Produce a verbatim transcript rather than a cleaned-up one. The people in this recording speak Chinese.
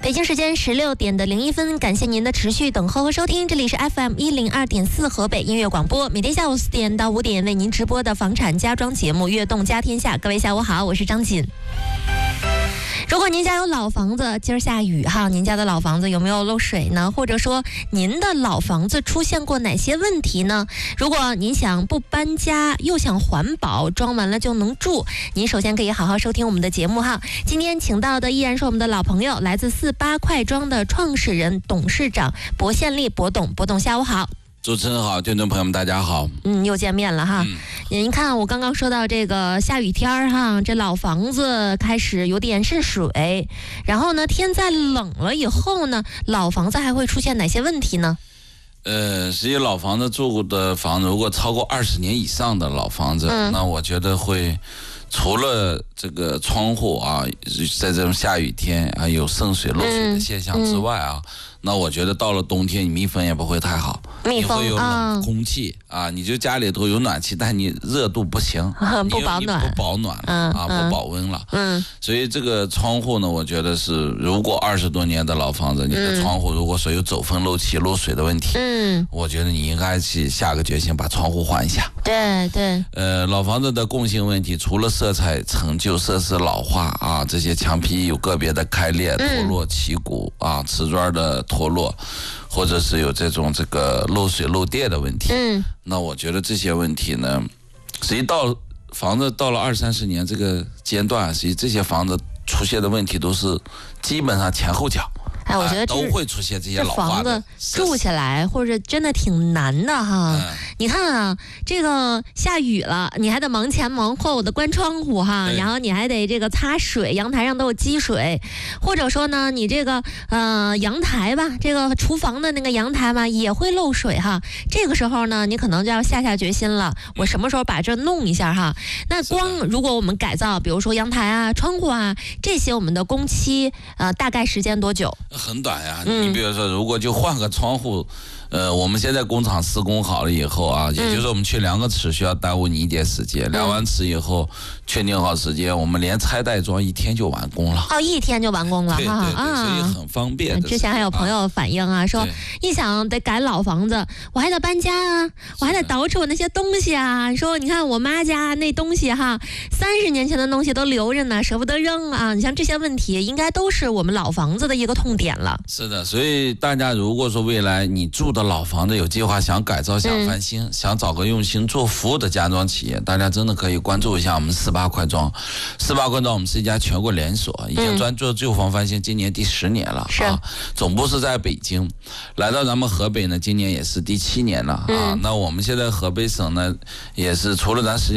北京时间十六点的零一分，感谢您的持续等候和收听，这里是 F M 一零二点四河北音乐广播，每天下午四点到五点为您直播的房产家装节目《悦动家天下》。各位下午好，我是张锦。如果您家有老房子，今儿下雨哈，您家的老房子有没有漏水呢？或者说您的老房子出现过哪些问题呢？如果您想不搬家又想环保，装完了就能住，您首先可以好好收听我们的节目哈。今天请到的依然是我们的老朋友，来自四八快装的创始人、董事长薄宪利薄董。薄董下午好。 主持人好，听众朋友们大家好。 嗯，又见面了哈。嗯、您看我刚刚说到这个下雨天儿哈，这老房子开始有点渗水，然后呢天再冷了以后呢，老房子还会出现哪些问题呢？ 呃，实际老房子住的房子，如果超过二十年以上的老房子，嗯、那我觉得会除了这个窗户啊，在这种下雨天啊有渗水漏水的现象之外啊。嗯嗯那我觉得到了冬天，你密封也不会太好， 密封你会有冷空气、嗯、啊，你就家里头有暖气，但你热度不行， 不保暖， 不保暖了、 嗯、 啊， 嗯、 不保温了。 嗯， 所以这个窗户呢，我觉得是，如果二十多年的老房子，你的窗户如果说有走风漏气、漏水的问题，嗯，我觉得你应该去下个决心把窗户换一下。 对对。 呃，老房子的共性问题，除了色彩陈旧、设施老化啊，这些墙皮有个别的开裂、脱落、起骨、嗯、啊，瓷砖的脱落，或者是有这种这个漏水漏电的问题，嗯，那我觉得这些问题呢，实际到房子到了二三十年这个阶段，实际这些房子出现的问题都是基本上前后脚。 哎，我觉得都会出现这些老化的。 房子住起来或者真的挺难的哈。嗯、你看啊，这个下雨了，你还得忙前忙后的关窗户哈，然后你还得这个擦水，阳台上都有积水，或者说呢，你这个呃阳台吧，这个厨房的那个阳台嘛也会漏水哈。这个时候呢，你可能就要下下决心了，我什么时候把这弄一下哈？那光如果我们改造，比如说阳台啊、窗户啊这些，我们的工期呃大概时间多久？ 很短呀，你比如说，如果就换个窗户，呃，我们现在工厂施工好了以后啊，也就是我们去量个尺需要耽误你一点时间，量完尺以后确定好时间，我们连拆带装一天就完工了。 哦，一天就完工了， 对对对，啊、所以很方便。 之前还有朋友反映啊，说一想得改老房子，我还得搬家啊，我还得捯饬我那些东西啊。说你看我妈家那东西哈，三十年前的东西都留着呢，舍不得扔啊。你像这些问题，应该都是我们老房子的一个痛点了。 是的，所以大家如果说未来你住的老房子有计划想改造、想翻新、嗯、想找个用心做服务的家装企业，大家真的可以关注一下我们四八快装。四八快装我们是一家全国连锁，已经专做旧房翻新，今年第十年了、嗯、啊。总部是在北京，来到咱们河北呢，今年也是第七年了啊。嗯、那我们现在河北省呢，也是除了咱实